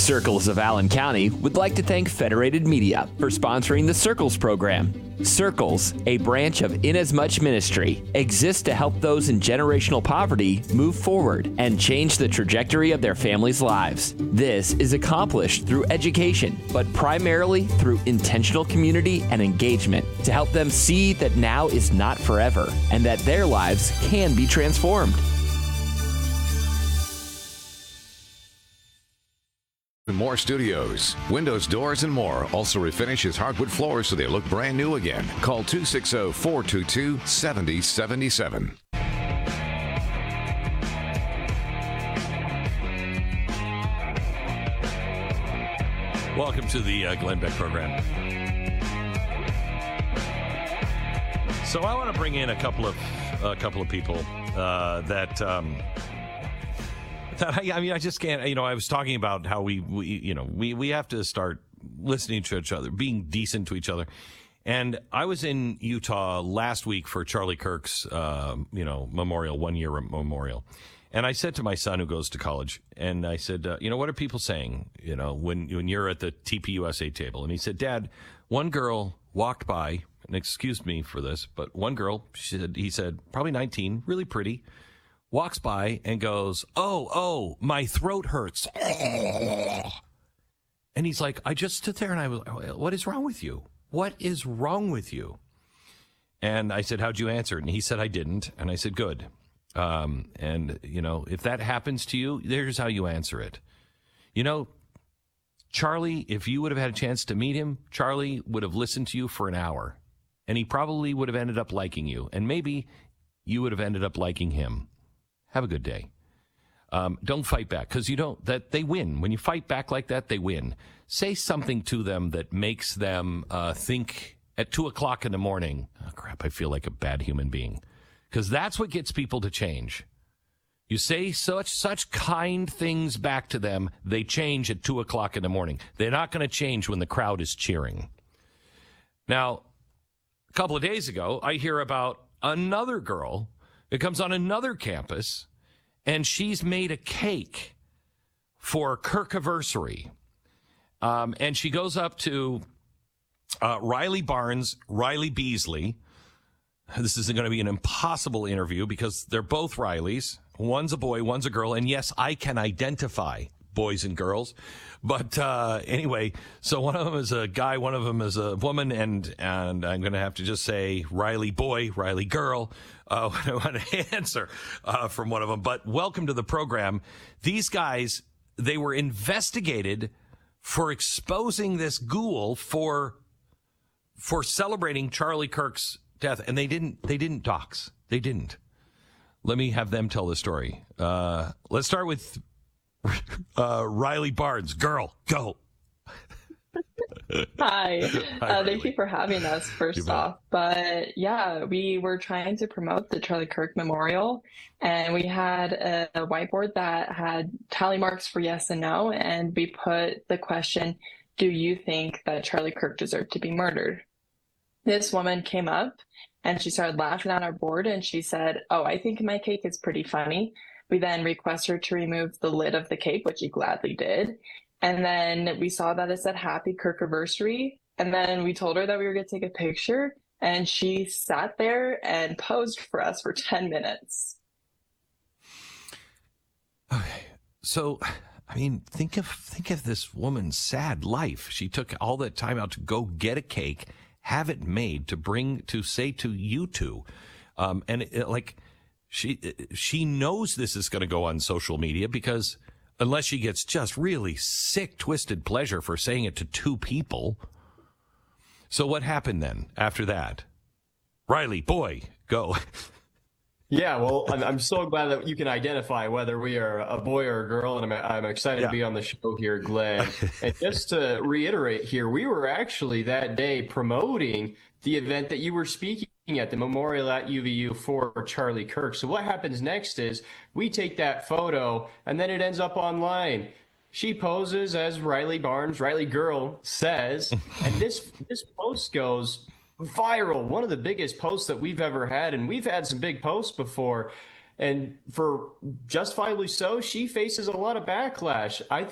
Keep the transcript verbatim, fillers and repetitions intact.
Circles of Allen County would like to thank Federated Media for sponsoring the Circles program. Circles, a branch of Inasmuch Ministry, exists to help those in generational poverty move forward and change the trajectory of their families' lives. This is accomplished through education, but primarily through intentional community and engagement to help them see that now is not forever and that their lives can be transformed. More studios, windows, doors, and more. Also refinishes hardwood floors so they look brand new again. Call two six zero, four two two, seven zero seven seven. Welcome to the uh, Glenn Beck program. So I want to bring in a couple of a couple of people uh, that. Um, I mean, I just can't, you know, I was talking about how we, we, you know, we, we have to start listening to each other, being decent to each other. And I was in Utah last week for Charlie Kirk's, uh, you know, memorial, one year memorial. And I said to my son who goes to college, and I said, uh, you know, what are people saying, you know, when, when you're at the T P U S A table? And he said, Dad, one girl walked by, and excuse me for this, but one girl, she said, he said, probably nineteen, really pretty, walks by and goes, oh, oh, my throat hurts. And he's like, I just stood there and I was, what is wrong with you? What is wrong with you? And I said, how'd you answer? And he said, I didn't. And I said, good. Um, and, you know, if that happens to you, there's how you answer it. You know, Charlie, if you would have had a chance to meet him, Charlie would have listened to you for an hour. And he probably would have ended up liking you. And maybe you would have ended up liking him. Have a good day. Um, don't fight back, because you don't, that they win. When you fight back like that, they win. Say something to them that makes them uh, think at two o'clock in the morning, oh, crap, I feel like a bad human being. Because that's what gets people to change. You say such such kind things back to them, they change at two o'clock in the morning. They're not going to change when the crowd is cheering. Now, a couple of days ago, I hear about another girl. It comes on another campus, and she's made a cake for Kirkiversary. Um, and she goes up to uh, Riley Barnes, Riley Beasley. This is going to be an impossible interview because they're both Rileys. One's a boy, one's a girl. And yes, I can identify boys and girls. But uh, anyway, so one of them is a guy, one of them is a woman, and and I'm going to have to just say Riley boy, Riley girl. Uh, I want to answer uh, from one of them. But welcome to the program. These guys, they were investigated for exposing this ghoul for for celebrating Charlie Kirk's death, and they didn't. They didn't dox. They didn't. Let me have them tell the story. Uh, let's start with uh, Riley Barnes. Girl, go. Hi. Hi Uh, thank you for having us, You first bet. off. But yeah, we were trying to promote the Charlie Kirk Memorial, and we had a, a whiteboard that had tally marks for yes and no, and we put the question, do you think that Charlie Kirk deserved to be murdered? This woman came up and she started laughing on our board, and she said, oh, I think my cake is pretty funny. We then requested her to remove the lid of the cake, which she gladly did. And then we saw that it said happy Kirkiversary. And then we told her that we were going to take a picture, and she sat there and posed for us for ten minutes. Okay. So, I mean, think of think of this woman's sad life. She took all that time out to go get a cake, have it made, to bring to say to you two, um, and it, it, like she she knows this is going to go on social media, because unless she gets just really sick, twisted pleasure for saying it to two people. So what happened then after that? Riley, boy, go. Yeah, well, I'm, I'm so glad that you can identify whether we are a boy or a girl, and I'm, I'm excited Yeah. to be on the show here, Glenn. And just to reiterate here, we were actually that day promoting the event that you were speaking at, the memorial at U V U for Charlie Kirk. So what happens next is we take that photo, and then it ends up online. She poses as Riley Barnes, Riley Girl says, and this this post goes viral, one of the biggest posts that we've ever had, and we've had some big posts before, and for justifiably so, she faces a lot of backlash. I think